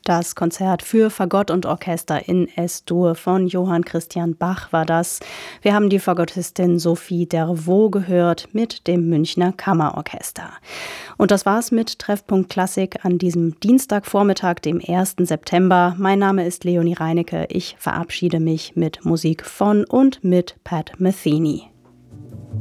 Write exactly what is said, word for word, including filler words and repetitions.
Das Konzert für Fagott und Orchester in S-Dur von Johann Christian Bach war das. Wir haben die Fagottistin Sophie Dervaux gehört mit dem Münchner Kammerorchester. Und das war's mit Treffpunkt Klassik an diesem Dienstagvormittag, dem ersten September. Mein Name ist Leonie Reinecke. Ich verabschiede mich mit Musik von und mit Pat Metheny.